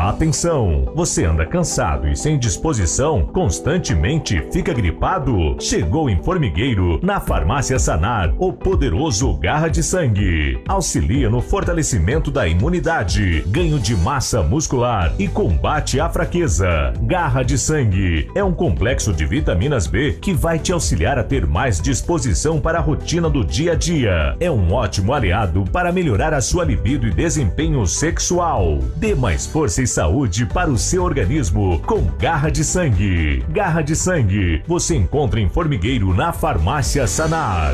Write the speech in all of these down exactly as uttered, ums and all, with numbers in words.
Atenção! Você anda cansado e sem disposição? Constantemente fica gripado? Chegou em Formigueiro, na Farmácia Sanar, o poderoso Garra de Sangue. Auxilia no fortalecimento da imunidade, ganho de massa muscular e combate à fraqueza. Garra de Sangue é um complexo de vitaminas B que vai te auxiliar a ter mais disposição para a rotina do dia a dia. É um ótimo aliado para melhorar a sua libido e desempenho sexual. Dê mais força e saúde para o seu organismo com Garra de Sangue. Garra de Sangue você encontra em Formigueiro, na Farmácia Sanar.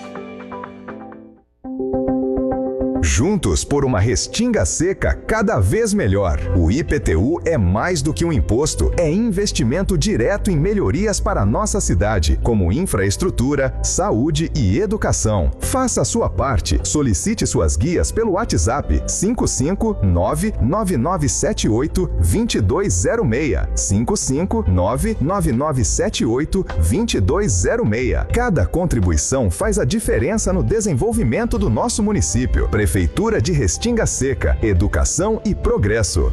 Juntos por uma Restinga seca cada vez melhor. O I P T U é mais do que um imposto, é investimento direto em melhorias para a nossa cidade, como infraestrutura, saúde e educação. Faça a sua parte. Solicite suas guias pelo WhatsApp cinco cinco nove nove nove sete oito dois dois zero seis. cinco cinco nove nove nove sete oito dois dois zero seis. Cada contribuição faz a diferença no desenvolvimento do nosso município. Prefeitura Prefeitura de Restinga Seca, Educação e Progresso.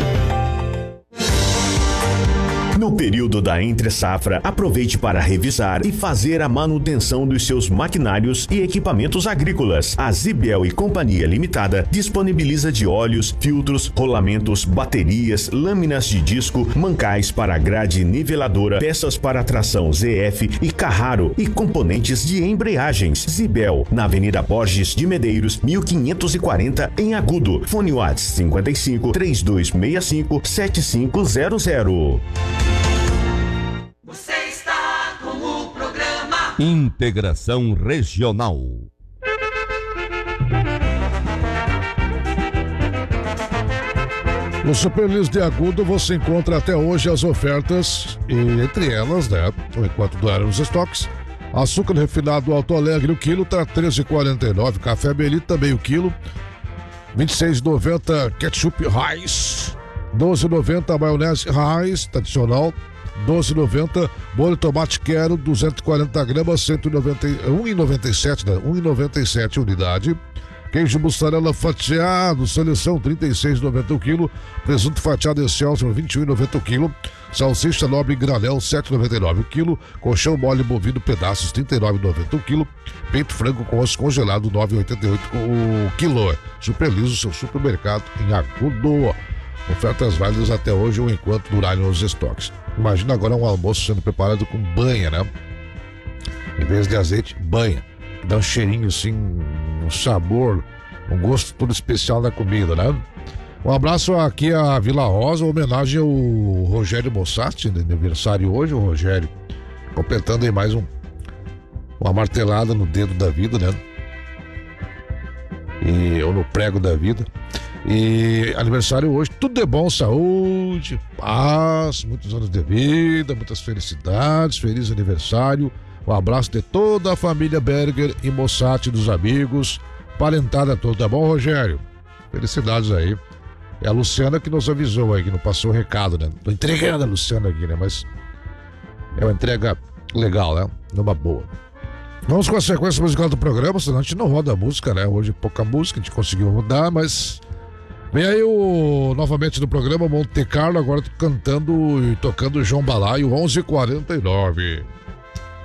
No período da entre-safra, aproveite para revisar e fazer a manutenção dos seus maquinários e equipamentos agrícolas. A Zibel e Companhia Limitada disponibiliza de óleos, filtros, rolamentos, baterias, lâminas de disco, mancais para grade niveladora, peças para tração Z F e Carraro e componentes de embreagens. Zibel, na Avenida Borges de Medeiros, mil quinhentos e quarenta, em Agudo. Fone WhatsApp cinquenta e cinco, trinta e dois sessenta e cinco, setenta e cinco zero zero. Você está com o programa Integração Regional. No Superlis de Agudo você encontra até hoje as ofertas, e entre elas, né, por enquanto duraram os estoques, açúcar refinado Alto Alegre, o quilo está treze reais e quarenta e nove centavos, café Belito também o quilo, vinte e seis reais e noventa centavos, ketchup Heinz, doze reais e noventa centavos, maionese Heinz, tradicional, doze reais e noventa centavos, molho de tomate Quero, duzentas e quarenta gramas, cento e noventa, um real e noventa e sete centavos, né? um real e noventa e sete centavos unidade. Queijo mussarela fatiado, seleção trinta e seis reais e noventa centavos o quilo, presunto fatiado Excelsior vinte e um reais e noventa centavos o quilo, salsicha nobre granel sete reais e noventa e nove centavos o quilo, colchão mole bovino pedaços trinta e nove reais e noventa centavos o quilo, peito frango com osso congelado nove reais e oitenta e oito centavos o quilo. Superliso, seu supermercado em Agudo. Ofertas válidas até hoje ou enquanto durarem os estoques. Imagina agora um almoço sendo preparado com banha, né? Em vez de azeite, banha. Dá um cheirinho assim, um sabor, um gosto todo especial na comida, né? Um abraço aqui à Vila Rosa, homenagem ao Rogério Mossati, de aniversário hoje, o Rogério, completando aí mais um, uma martelada no dedo da vida, né? E, ou no prego da vida. E aniversário hoje, tudo de bom, saúde, paz, muitos anos de vida, muitas felicidades, feliz aniversário. Um abraço de toda a família Berger e Mossati, dos amigos, parentada toda, tá bom, Rogério? Felicidades aí. É a Luciana que nos avisou aí, que não passou o recado, né? Tô entregando a Luciana aqui, né? Mas é uma entrega legal, né? Numa boa. Vamos com a sequência musical do programa, senão a gente não roda a música, né? Hoje pouca música, a gente conseguiu mudar, mas... Vem aí o, novamente do programa Monte Carlo, agora cantando e tocando João Balaio, onze e quarenta e nove.